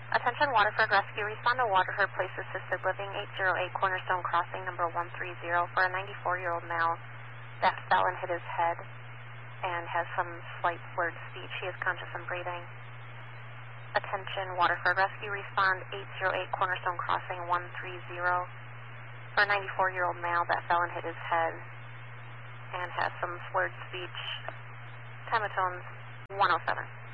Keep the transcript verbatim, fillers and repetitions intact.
Attention Waterford Rescue, respond to Waterford Place Assisted Living, eight oh eight Cornerstone Crossing, number one three zero, for a ninety-four-year-old male that fell and hit his head and has some slight slurred speech. He is conscious and breathing. Attention Waterford Rescue, respond eight oh eight Cornerstone Crossing, one three zero, for a ninety-four-year-old male that fell and hit his head and has some slurred speech. Time of tones one oh seven.